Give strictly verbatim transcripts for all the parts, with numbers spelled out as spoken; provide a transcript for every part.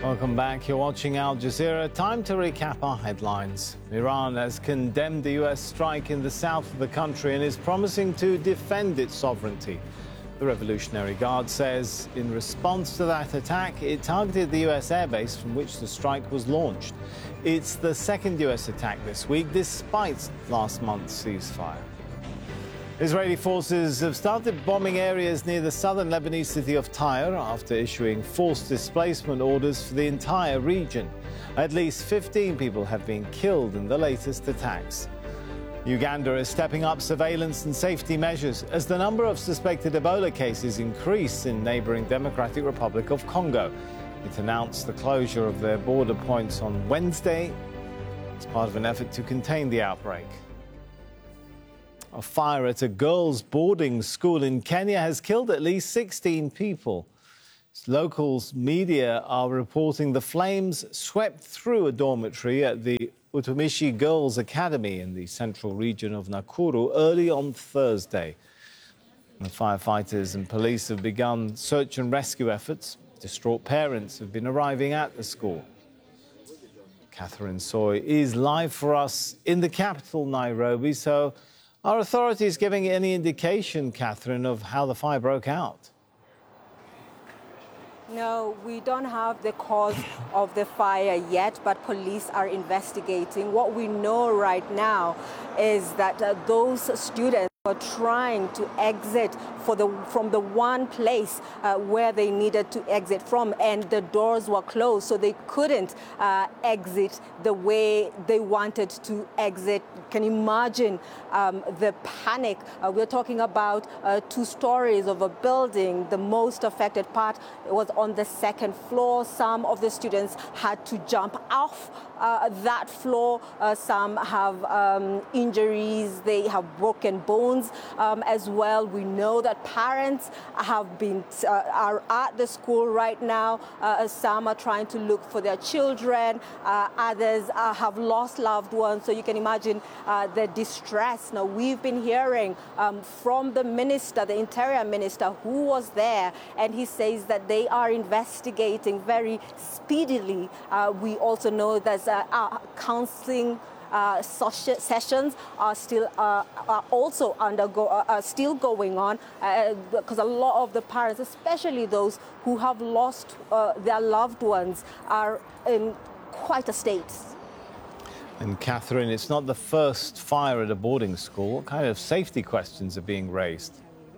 Welcome back. You're watching Al Jazeera. Time to recap our headlines. Iran has condemned the U S strike in the south of the country and is promising to defend its sovereignty. The Revolutionary Guard says in response to that attack, it targeted the U S airbase from which the strike was launched. It's the second U S attack this week, despite last month's ceasefire. Israeli forces have started bombing areas near the southern Lebanese city of Tyre after issuing forced displacement orders for the entire region. At least fifteen people have been killed in the latest attacks. Uganda is stepping up surveillance and safety measures as the number of suspected Ebola cases increase in neighbouring Democratic Republic of Congo. It announced the closure of their border points on Wednesday as part of an effort to contain the outbreak. A fire at a girls' boarding school in Kenya has killed at least sixteen people. Local media are reporting the flames swept through a dormitory at the Utumishi Girls' Academy in the central region of Nakuru early on Thursday. The firefighters and police have begun search and rescue efforts. Distraught parents have been arriving at the school. Catherine Soy is live for us in the capital, Nairobi. So, are authorities giving any indication, Catherine, of how the fire broke out? No, we don't have the cause of the fire yet, but police are investigating. What we know right now is that uh, those students were trying to exit for the, from the one place uh, where they needed to exit from, and the doors were closed, so they couldn't uh, exit the way they wanted to exit. Can you imagine um, the panic? Uh, we're talking about uh, two stories of a building. The most affected part was on the second floor. Some of the students had to jump off uh, that floor. Uh, some have um, injuries. They have broken bones um, as well. We know that parents have been uh, are at the school right now. Uh, some are trying to look for their children. Uh, others uh, have lost loved ones. So you can imagine uh, the distress. Now, we've been hearing um, from the minister, the interior minister, who was there, and he says that they are investigating very speedily. Uh, we also know there's uh, uh, counseling Uh, sessions are still uh, are also undergo uh, are still going on uh, because a lot of the parents, especially those who have lost uh, their loved ones, are in quite a state. And Catherine, it's not the first fire at a boarding school. What kind of safety questions are being raised?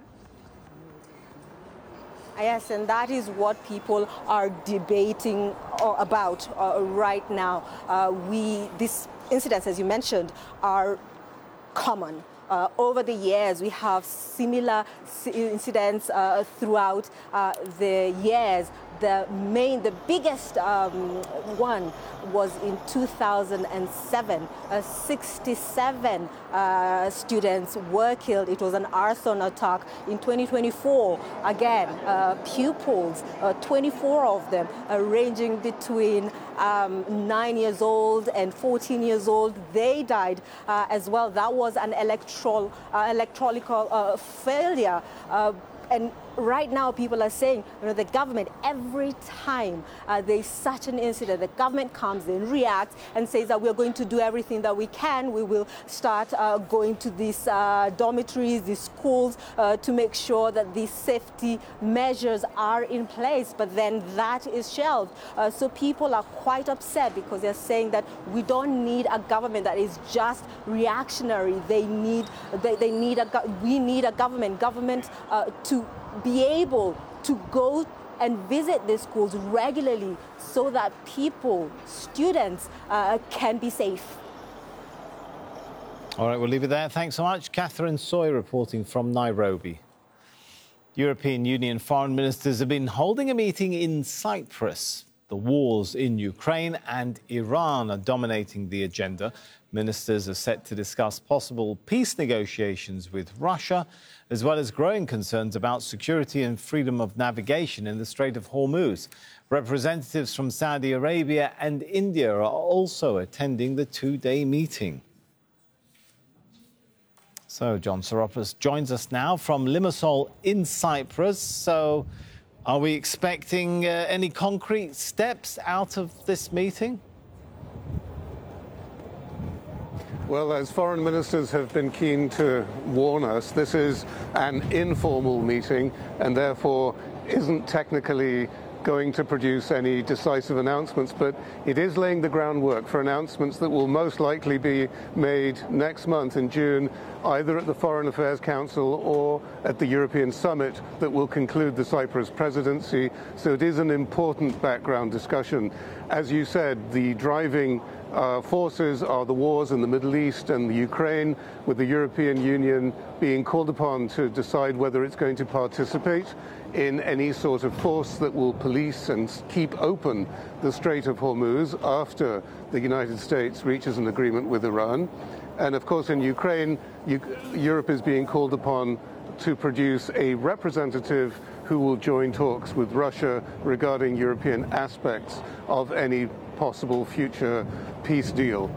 Yes, and that is what people are debating about uh, right now. Uh, we this incidents, as you mentioned, are common. Uh, over the years, we have similar incidents uh, throughout uh, the years. The main, the biggest um, one was in two thousand seven. Uh, sixty-seven uh, students were killed. It was an arson attack. In twenty twenty-four, again, uh, pupils, uh, twenty-four of them, uh, ranging between um, nine years old and fourteen years old, they died uh, as well. That was an electoral, uh, electrolytical uh, failure. Uh, And right now, people are saying, you know, the government, every time uh, there's such an incident, the government comes in, reacts, and says that we're going to do everything that we can. We will start uh, going to these uh, dormitories, these schools, uh, to make sure that these safety measures are in place. But then that is shelved. Uh, so people are quite upset because they're saying that we don't need a government that is just reactionary. They need, they, they need a, we need a government, government uh, to be able to go and visit the schools regularly so that people, students, uh, can be safe. All right, we'll leave it there. Thanks so much. Catherine Soy reporting from Nairobi. European Union foreign ministers have been holding a meeting in Cyprus. The wars in Ukraine and Iran are dominating the agenda. Ministers are set to discuss possible peace negotiations with Russia, as well as growing concerns about security and freedom of navigation in the Strait of Hormuz. Representatives from Saudi Arabia and India are also attending the two-day meeting. So John Soropoulos joins us now from Limassol in Cyprus. So Are we expecting uh, any concrete steps out of this meeting? Well, as foreign ministers have been keen to warn us, this is an informal meeting and therefore isn't technically going to produce any decisive announcements, but it is laying the groundwork for announcements that will most likely be made next month in June, either at the Foreign Affairs Council or at the European Summit that will conclude the Cyprus presidency. So it is an important background discussion. As you said, the driving uh, forces are the wars in the Middle East and the Ukraine, with the European Union being called upon to decide whether it's going to participate in any sort of force that will police and keep open the Strait of Hormuz after the United States reaches an agreement with Iran. And of course, in Ukraine, U- Europe is being called upon to produce a representative who will join talks with Russia regarding European aspects of any possible future peace deal.